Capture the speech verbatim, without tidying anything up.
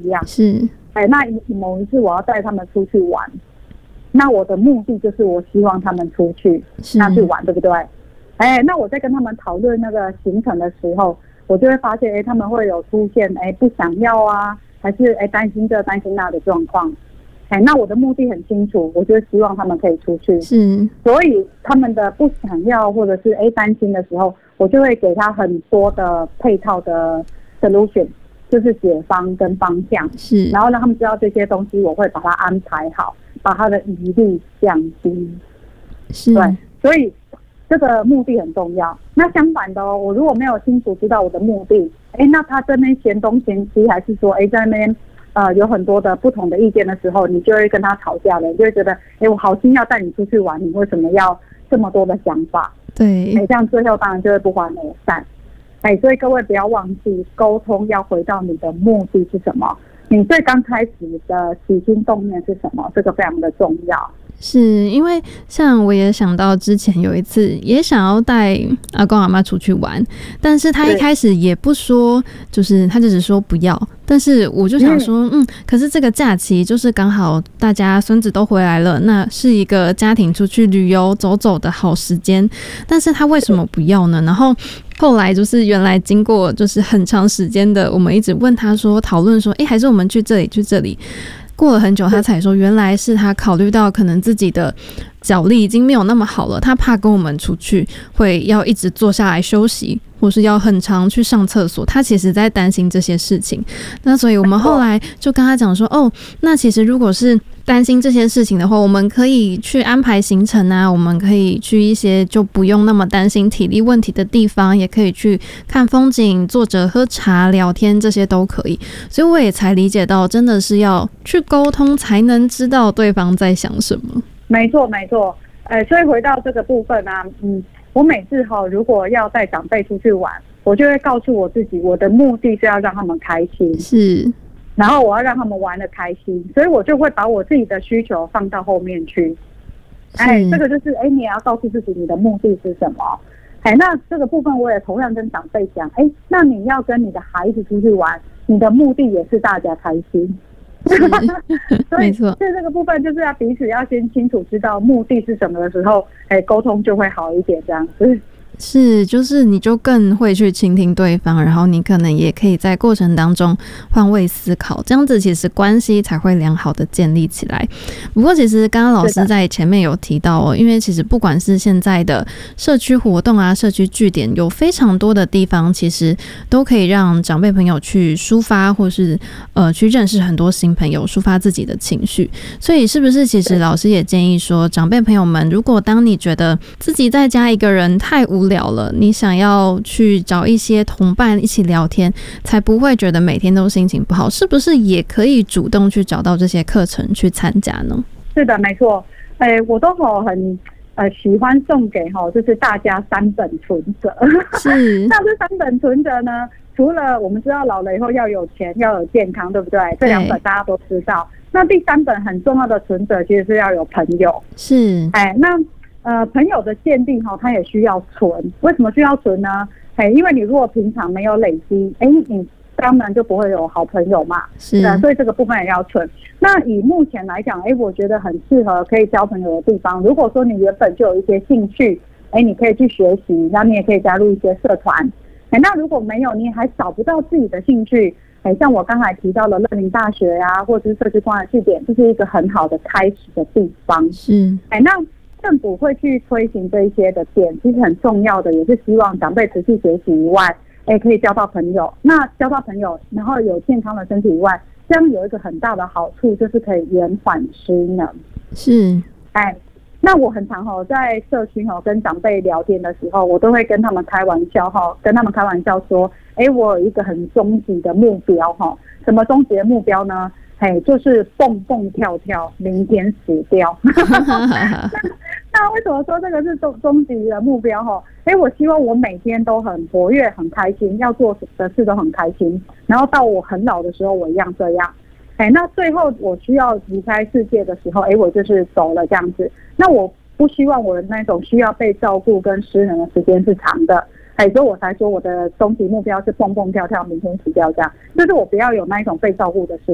一样。 是， 哎，那某一次我要带他们出去玩，那我的目的就是我希望他们出去那去玩，对不对？哎，那我在跟他们讨论那个行程的时候，我就会发现，哎，他们会有出现，哎，不想要啊，还是哎担心这担心那的状况。哎，那我的目的很清楚，我就希望他们可以出去。 是， 所以他们的不想要或者是哎担心的时候，我就会给他很多的配套的 solution， 就是解方跟方向。 是， 然后让他们知道这些东西，我会把它安排好，把他的疑虑降低。 是， 对，所以这个目的很重要。那相反的哦，我如果没有清楚知道我的目的，哎，那他在那边嫌东嫌西，还是说哎在那边呃有很多的不同的意见的时候，你就会跟他吵架了，你就会觉得哎我好心要带你出去玩，你为什么要这么多的想法？ 对， 哎，这样最后当然就会不欢而散。哎，所以各位不要忘记，沟通要回到你的目的是什么，你最刚开始的起心动念是什么，这个非常的重要。 是因为像我也想到之前有一次也想要带阿公阿嬷出去玩，但是他一开始也不说，就是他就只说不要，但是我就想说嗯, 嗯可是这个假期就是刚好大家孙子都回来了，那是一个家庭出去旅游走走的好时间，但是他为什么不要呢？然后后来就是原来经过就是很长时间的我们一直问他说讨论说哎、欸，还是我们去这里去这里，过了很久他才说原来是他考虑到可能自己的脚力已经没有那么好了，他怕跟我们出去会要一直坐下来休息，或是要很常去上厕所，他其实在担心这些事情。那所以我们后来就跟他讲说哦，那其实如果是担心这些事情的话，我们可以去安排行程啊，我们可以去一些就不用那么担心体力问题的地方，也可以去看风景，坐着喝茶聊天，这些都可以。所以我也才理解到真的是要去沟通才能知道对方在想什么。 没错没错，呃，所以回到这个部分啊，嗯，我每次哈如果要带长辈出去玩，我就会告诉我自己，我的目的是要让他们开心， 是， 然后我要让他们玩得开心，所以我就会把我自己的需求放到后面去。哎，这个就是哎，你也要告诉自己你的目的是什么。哎，那这个部分我也同样跟长辈讲，哎，那你要跟你的孩子出去玩，你的目的也是大家开心。所以在这个部分就是要彼此要先清楚知道目的是什么的时候，哎，沟通就会好一点，这样子。 是，就是你就更会去倾听对方，然后你可能也可以在过程当中换位思考，这样子其实关系才会良好的建立起来。不过其实刚刚老师在前面有提到哦，因为其实不管是现在的社区活动啊，社区据点有非常多的地方，其实都可以让长辈朋友去抒发，或是呃去认识很多新朋友，抒发自己的情绪。所以是不是其实老师也建议说，长辈朋友们，如果当你觉得自己在家一个人太无聊了，你想要去找一些同伴一起聊天，才不会觉得每天都心情不好，是不是也可以主动去找到这些课程去参加呢？ 是的，没错。欸、我都很呃喜欢送给就是大家三本存折。 是。 那这三本存折呢，除了我们知道老了以后要有钱要有健康，对不对？这两本大家都知道。那第三本很重要的存折其实是要有朋友。 是。 哎、欸，那呃，朋友的鉴定哈，它也需要存。为什么需要存呢？哎，因为你如果平常没有累积，哎，你当然就不会有好朋友嘛。 是啊，所以这个部分也要存。那以目前来讲，哎，我觉得很适合可以交朋友的地方。如果说你原本就有一些兴趣，哎，你可以去学习，然后你也可以加入一些社团。哎，那如果没有，你还找不到自己的兴趣，哎，像我刚才提到的乐龄大学啊，或者是社区关爱据点，这是一个很好的开始的地方。 是。 哎，那政府会去推行这一些的点，其实很重要的，也是希望长辈持续学习以外，哎，可以交到朋友。那交到朋友，然后有健康的身体以外，这样有一个很大的好处，就是可以延缓失能。 是。 哎，那我很常在社区跟长辈聊天的时候，我都会跟他们开玩笑跟他们开玩笑说，哎，我有一个很终极的目标。什么终极的目标呢？哎，就是蹦蹦跳跳，明天死掉。那, 那为什么说这个是终终极的目标？哈，哎，我希望我每天都很活跃、很开心，要做的事都很开心，然后到我很老的时候，我一样这样。哎，那最后我需要离开世界的时候，哎，我就是走了这样子。那我不希望我的那种需要被照顾跟失能的时间是长的。哎，所以我才说我的终极目标是蹦蹦跳跳，明天死掉这样，就是我不要有那一种被照顾的事。